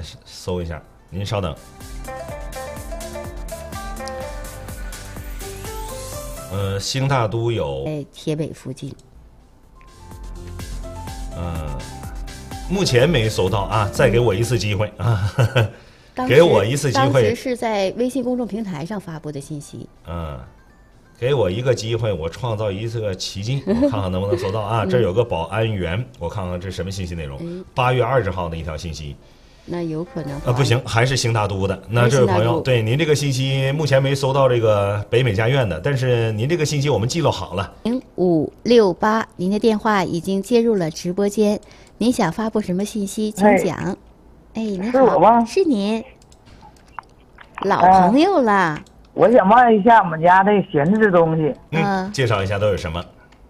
搜一下，您稍等。兴大都有在铁北附近。 目前没搜到啊，再给我一次机会啊， 当给我一次机当时会。 是在微信公众平台上发布的信息。 给我一个机会，我创造一个奇迹，我看看能不能搜到啊。这有个保安员，我看看这什么信息内容。8月20号的一条信息。 那有可能不行，还是兴大都的。那这位朋友，对您这个信息目前没搜到这个北美家院的，但是您这个信息我们记录好了。 0568，您的电话已经接入了直播间，您想发布什么信息，请讲。您好， 是我吗？ 是您，老朋友了。 我想问一下我们家的闲置的东西。 介绍一下都有什么？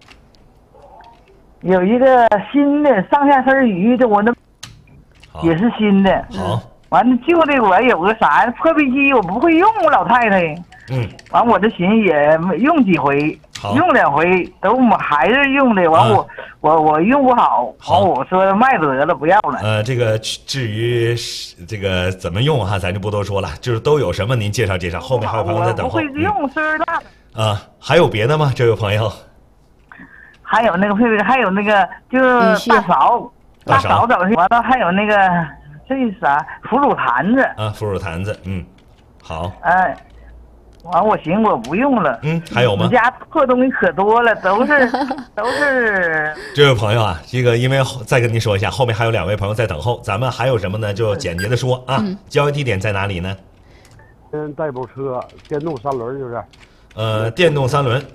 有一个新的上下身鱼的，我那也是新的。 好。 完了，旧的我有个啥呀？破壁机我不会用，我老太太。完我这寻思也没用几回，用2回都我们孩子用的。完我用不好，完我说卖得了，不要了。 这个至于这个怎么用哈，咱就不多说了，就是都有什么您介绍介绍，后面还有朋友在等候。 我不会用，岁数大了。还有别的吗？这位朋友？ 还有那个还有那个就是大勺怎么完了？还有那个这是啥？腐乳坛子啊，腐乳坛子，好。 完我寻思我不用了。 还有吗？ 我家破东西可多了，都是。 这位朋友啊，这个因为再跟您说一下，后面还有2位朋友在等候，咱们还有什么呢？就简洁的说啊。交易地点在哪里呢？ 代步车，电动3轮就是。 电动3轮，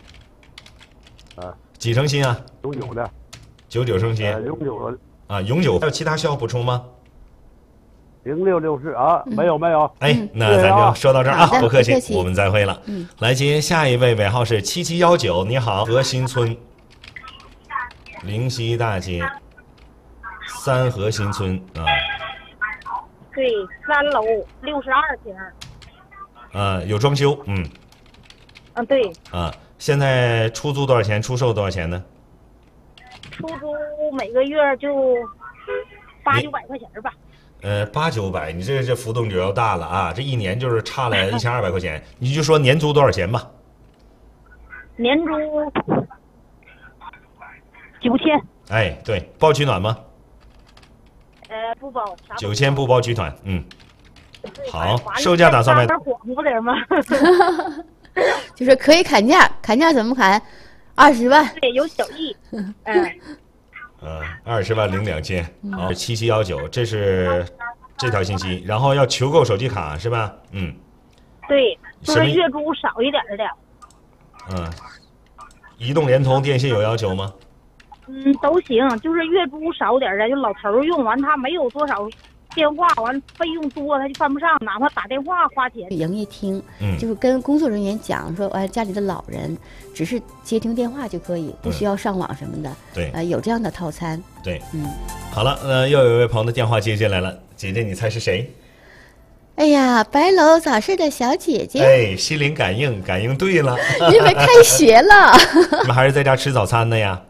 几成新啊 ？99的。 99成新。 永久的。 永久。还有其他需要补充吗 ？0664啊，没有。 那咱就说到这儿啊，不客气，我们再会了。来接下一位，尾号是7719，你好，河新村，灵溪大街，3河新村啊。 对，3楼62平。 有装修， 对。 现在出租多少钱？出售多少钱呢？ 出租每个月就800-900块钱吧。 800-900，你这浮动就要大了啊！这一年就是差了1200块钱，你就说年租多少钱吧？ 年租9000。 对，包取暖吗？ 不包。 9000不包取暖，好，售价打算卖？ 黄不点吗？ 就是可以砍价，砍价怎么砍？20万。 对，有小益。 20万零2000。好，7719，这是这条信息，然后要求购手机卡是吧？ 对，就是月租少一点的。 移动、联通、电信有要求吗？ 都行，就是月租少点的，就老头用完他没有多少电话，完费用多他就犯不上，哪怕打电话花钱。 营业厅就是跟工作人员讲说，家里的老人只是接听电话就可以，不需要上网什么的。 对， 有这样的套餐。 对，好了，又有一位朋友的电话接进来了，姐姐，你猜是谁？ 哎呀，白楼早市的小姐姐。 心灵感应对了。 因为开学了。 你们还是在家吃早餐的呀？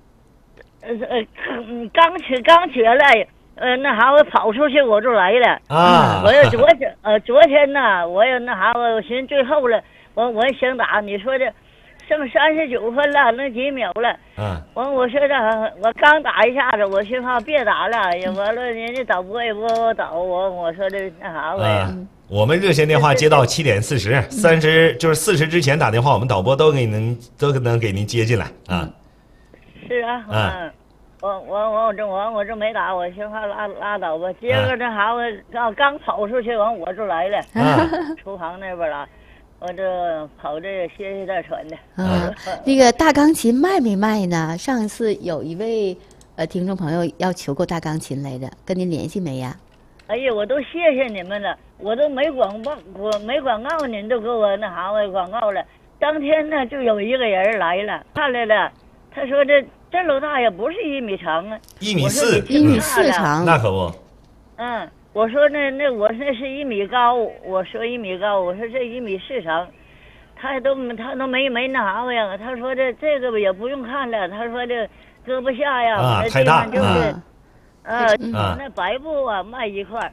刚学了。那啥，我跑出去我就来了啊！ 我昨天呢，我有那啥，我寻思最后了，我想打，你说这剩39分了，那几秒了，我说这我刚打一下子，我寻思别打了，也完了，人家导播也不我导我说这那啥呗。 我们热线电话接到7点40，就是40之前打电话，我们导播都能给您接进来啊。 是啊，我这没打，我寻思拉倒吧。接着那啥，我刚跑出去，完我就来了，厨房那边了，我这跑这歇再喘的。 那个大钢琴卖没卖呢？上一次有一位听众朋友要求购大钢琴来着，跟您联系没呀？ 哎呀，我都谢谢你们了，我都没广告，您都给我那啥广告了。当天呢，就有一个人来了，看来了，他说这老大爷不是1米长啊 ，1米4 ，1米4长， 那可不。 我说我那是1米高，我说1米高，我说这1米4长，他都没那啥呀，他说这个也不用看了，他说这搁不下呀， 太大就是，那白布啊卖1块，